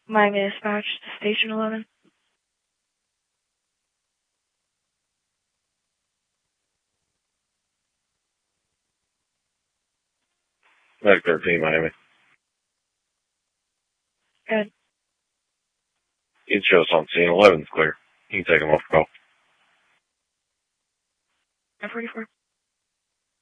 Miami Dispatch, Station 11. Medic 13, Miami. Good. You can show us on scene. 11's clear. You can take him off the call. 944.